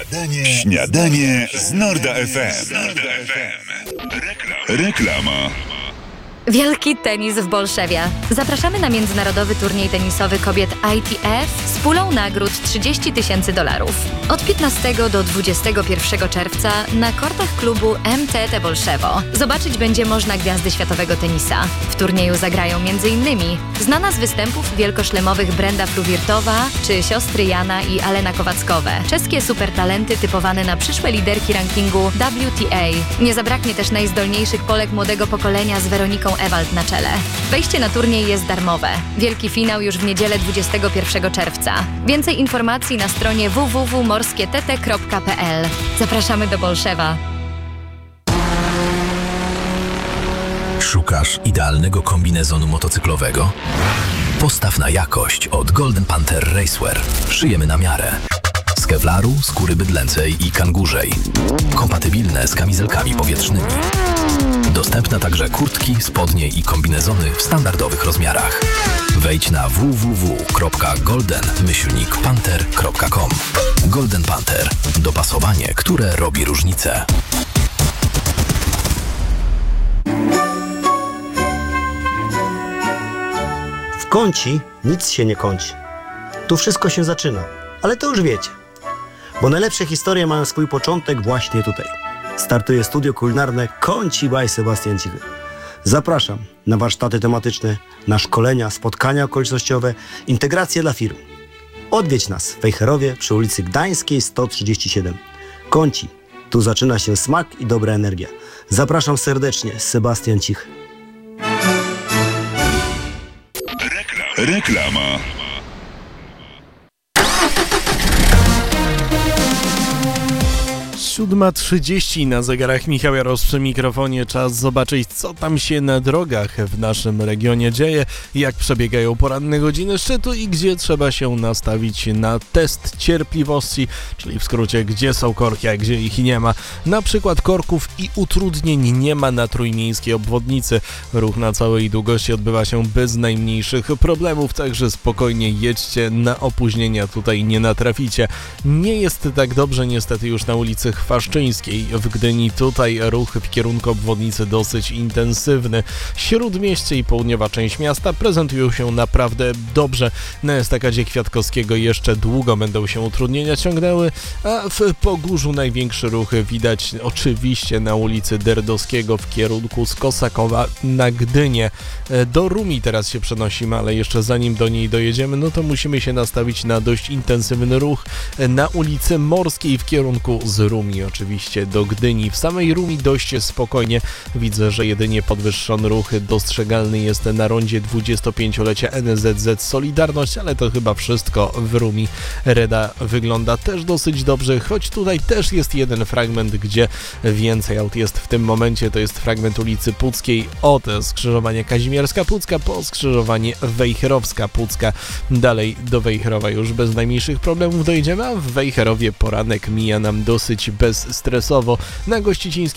Śniadanie z Norda FM. Reklama. Wielki tenis w Bolszewie. Zapraszamy na międzynarodowy turniej tenisowy kobiet ITF z pulą nagród $30,000. Od 15 do 21 czerwca na kortach klubu MTT Bolszewo. Zobaczyć będzie można gwiazdy światowego tenisa. W turnieju zagrają m.in. znana z występów wielkoszlemowych Brenda Fruwirtowa czy siostry Jana i Alena Kowackowe. Czeskie supertalenty typowane na przyszłe liderki rankingu WTA. Nie zabraknie też najzdolniejszych Polek młodego pokolenia z Weroniką Ewald na czele. Wejście na turniej jest darmowe. Wielki finał już w niedzielę 21 czerwca. Więcej informacji na stronie www.morskiett.pl. Zapraszamy do Bolszewa. Szukasz idealnego kombinezonu motocyklowego? Postaw na jakość od Golden Panther Racewear. Szyjemy na miarę. Z kevlaru, skóry bydlęcej i kangurzej. Kompatybilne z kamizelkami powietrznymi. Dostępne także kurtki, spodnie i kombinezony w standardowych rozmiarach. Wejdź na www.golden-panther.com. Golden Panther. Dopasowanie, które robi różnicę. W Kąci nic się nie kończy. Tu wszystko się zaczyna, ale to już wiecie. Bo najlepsze historie mają swój początek właśnie tutaj. Startuje studio kulinarne Kąci by Sebastian Cichy. Zapraszam na warsztaty tematyczne, na szkolenia, spotkania okolicznościowe, integracje dla firm. Odwiedź nas w Wejherowie przy ulicy Gdańskiej 137. Kąci. Tu zaczyna się smak i dobra energia. Zapraszam serdecznie, Sebastian Cichy. Reklama. 7:30 na zegarach. Michał Jarosz przy mikrofonie. Czas zobaczyć, co tam się na drogach w naszym regionie dzieje, jak przebiegają poranne godziny szczytu i gdzie trzeba się nastawić na test cierpliwości, czyli w skrócie, gdzie są korki, a gdzie ich nie ma. Na przykład korków i utrudnień nie ma na trójmiejskiej obwodnicy. Ruch na całej długości odbywa się bez najmniejszych problemów, także spokojnie jedźcie, na opóźnienia tutaj nie natraficie. Nie jest tak dobrze niestety już na ulicy Chwaszczyńskiej w Gdyni. Tutaj ruch w kierunku obwodnicy dosyć intensywny. Śródmieście i południowa część miasta prezentują się naprawdę dobrze. Na estakadzie Kwiatkowskiego jeszcze długo będą się utrudnienia ciągnęły, a w Pogórzu największy ruch widać oczywiście na ulicy Derdowskiego w kierunku z Kosakowa na Gdynię. Do Rumi teraz się przenosimy, ale jeszcze zanim do niej dojedziemy, no to musimy się nastawić na dość intensywny ruch na ulicy Morskiej w kierunku z Rumi oczywiście do Gdyni. W samej Rumi dość spokojnie. Widzę, że jedynie podwyższony ruch dostrzegalny jest na rondzie 25-lecia NSZZ Solidarność, ale to chyba wszystko w Rumi. Reda wygląda też dosyć dobrze, choć tutaj też jest jeden fragment, gdzie więcej aut jest w tym momencie. To jest fragment ulicy Puckiej od skrzyżowania Kazimierska-Pucka po skrzyżowanie Wejherowska-Pucka. Dalej do Wejherowa już bez najmniejszych problemów dojedziemy, a w Wejherowie poranek mija nam dosyć bezstresowo. Na Gościcińskiej